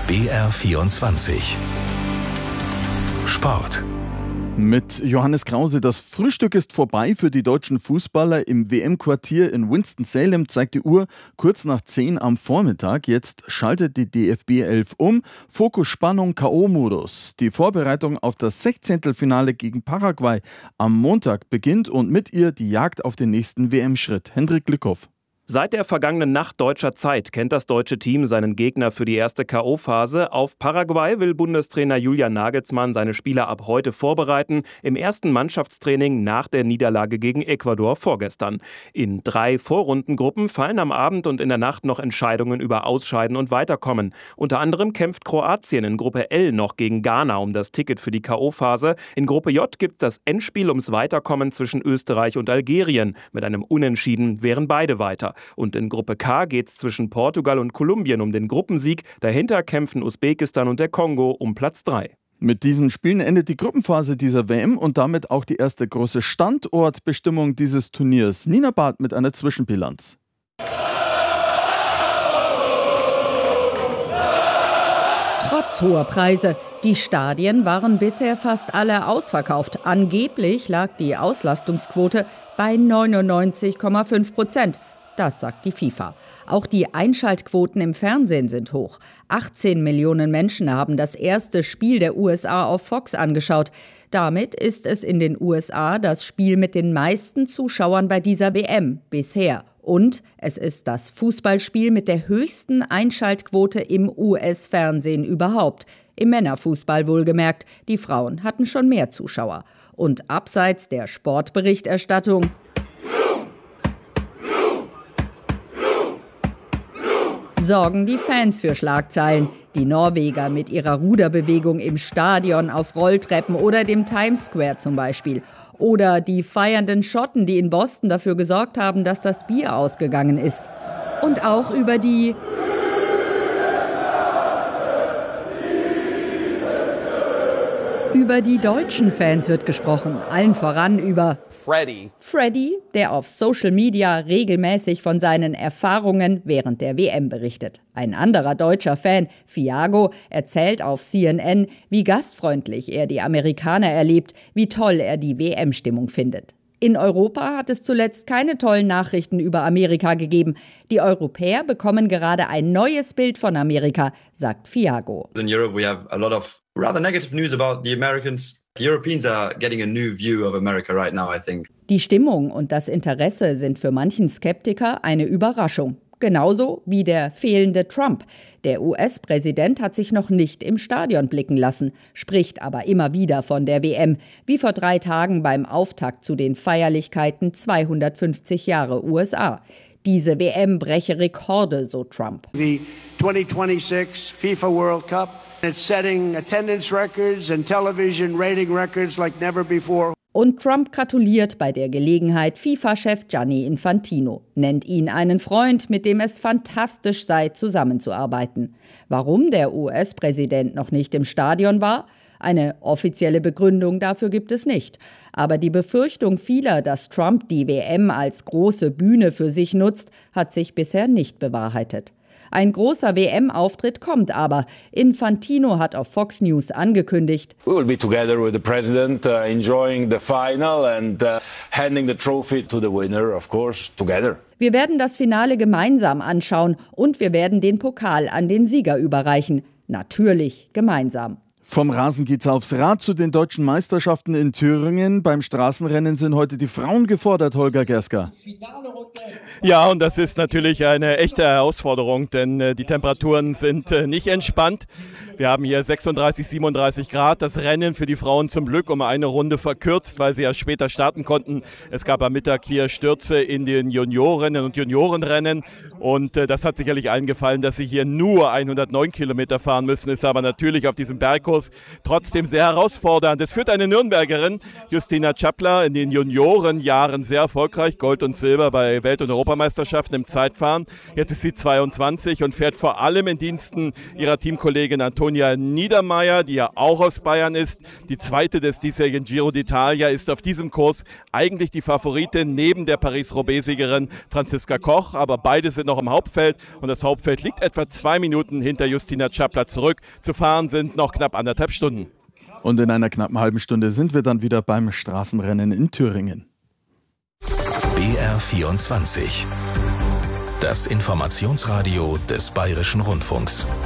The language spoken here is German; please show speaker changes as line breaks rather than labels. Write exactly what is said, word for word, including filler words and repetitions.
B R vierundzwanzig Sport.
Mit Johannes Krause. Das Frühstück ist vorbei für die deutschen Fußballer. Im W M-Quartier in Winston-Salem zeigt die Uhr kurz nach zehn am Vormittag. Jetzt schaltet die D F B elf um. Fokus Spannung K O-Modus. Die Vorbereitung auf das Sechzehntelfinale gegen Paraguay am Montag beginnt und mit ihr die Jagd auf den nächsten W M-Schritt. Hendrik Glückhoff.
Seit der vergangenen Nacht deutscher Zeit kennt das deutsche Team seinen Gegner für die erste K O-Phase. Auf Paraguay will Bundestrainer Julian Nagelsmann seine Spieler ab heute vorbereiten, im ersten Mannschaftstraining nach der Niederlage gegen Ecuador vorgestern. In drei Vorrundengruppen fallen am Abend und in der Nacht noch Entscheidungen über Ausscheiden und Weiterkommen. Unter anderem kämpft Kroatien in Gruppe L noch gegen Ghana um das Ticket für die K O-Phase. In Gruppe J gibt es das Endspiel ums Weiterkommen zwischen Österreich und Algerien. Mit einem Unentschieden wären beide weiter. Und in Gruppe K geht es zwischen Portugal und Kolumbien um den Gruppensieg. Dahinter kämpfen Usbekistan und der Kongo um Platz drei.
Mit diesen Spielen endet die Gruppenphase dieser W M und damit auch die erste große Standortbestimmung dieses Turniers. Nina Barth mit einer Zwischenbilanz.
Trotz hoher Preise. Die Stadien waren bisher fast alle ausverkauft. Angeblich lag die Auslastungsquote bei neunundneunzig Komma fünf Prozent. Das sagt die FIFA. Auch die Einschaltquoten im Fernsehen sind hoch. achtzehn Millionen Menschen haben das erste Spiel der U S A auf Fox angeschaut. Damit ist es in den U S A das Spiel mit den meisten Zuschauern bei dieser W M bisher. Und es ist das Fußballspiel mit der höchsten Einschaltquote im U S-Fernsehen überhaupt. Im Männerfußball wohlgemerkt. Die Frauen hatten schon mehr Zuschauer. Und abseits der Sportberichterstattung sorgen die Fans für Schlagzeilen. Die Norweger mit ihrer Ruderbewegung im Stadion, auf Rolltreppen oder dem Times Square zum Beispiel. Oder die feiernden Schotten, die in Boston dafür gesorgt haben, dass das Bier ausgegangen ist. Und auch über die Über die deutschen Fans wird gesprochen, allen voran über
Freddy.
Freddy, der auf Social Media regelmäßig von seinen Erfahrungen während der W M berichtet. Ein anderer deutscher Fan, Thiago, erzählt auf C N N, wie gastfreundlich er die Amerikaner erlebt, wie toll er die W M-Stimmung findet. In Europa hat es zuletzt keine tollen Nachrichten über Amerika gegeben. Die Europäer bekommen gerade ein neues Bild von Amerika, sagt Thiago.
In Europe we have a lot of rather negative news about the Americans. Europeans are getting a new view of America right now, I think.
Die Stimmung und das Interesse sind für manchen Skeptiker eine Überraschung. Genauso wie der fehlende Trump. Der U S-Präsident hat sich noch nicht im Stadion blicken lassen, spricht aber immer wieder von der W M, wie vor drei Tagen beim Auftakt zu den Feierlichkeiten zweihundertfünfzig Jahre U S A. Diese W M breche Rekorde, so Trump.
The twenty twenty-six FIFA World Cup, it's setting attendance records and television rating records like never before.
Und Trump gratuliert bei der Gelegenheit FIFA-Chef Gianni Infantino, nennt ihn einen Freund, mit dem es fantastisch sei, zusammenzuarbeiten. Warum der U S-Präsident noch nicht im Stadion war? Eine offizielle Begründung dafür gibt es nicht. Aber die Befürchtung vieler, dass Trump die W M als große Bühne für sich nutzt, hat sich bisher nicht bewahrheitet. Ein großer W M-Auftritt kommt aber. Infantino hat auf Fox News angekündigt,
We will be together with the president, uh, enjoying the final and uh, handing the trophy to the winner, of course, together.
Wir werden das Finale gemeinsam anschauen und wir werden den Pokal an den Sieger überreichen. Natürlich gemeinsam.
Vom Rasen geht's aufs Rad zu den deutschen Meisterschaften in Thüringen. Beim Straßenrennen sind heute die Frauen gefordert, Holger Gerska.
Ja, und das ist natürlich eine echte Herausforderung, denn äh, die Temperaturen sind äh, nicht entspannt. Wir haben hier sechsunddreißig, siebenunddreißig Grad. Das Rennen für die Frauen zum Glück um eine Runde verkürzt, weil sie ja später starten konnten. Es gab am Mittag hier Stürze in den Juniorinnen und Juniorenrennen. Und äh, das hat sicherlich allen gefallen, dass sie hier nur hundertneun Kilometer fahren müssen. Ist aber natürlich auf diesem Berg Kurs trotzdem sehr herausfordernd. Es führt eine Nürnbergerin, Justina Czapla, in den Juniorenjahren sehr erfolgreich, Gold und Silber bei Welt- und Europameisterschaften im Zeitfahren. Jetzt ist sie zweiundzwanzig und fährt vor allem in Diensten ihrer Teamkollegin Antonia Niedermeyer, die ja auch aus Bayern ist. Die zweite des diesjährigen Giro d'Italia ist auf diesem Kurs eigentlich die Favoritin neben der Paris-Roubaix-Siegerin Franziska Koch, aber beide sind noch im Hauptfeld und das Hauptfeld liegt etwa zwei Minuten hinter Justina Czapla zurück. Zu fahren sind noch knapp anderthalb Stunden.
Und in einer knappen halben Stunde sind wir dann wieder beim Straßenrennen in Thüringen.
B R vierundzwanzig. Das Informationsradio des Bayerischen Rundfunks.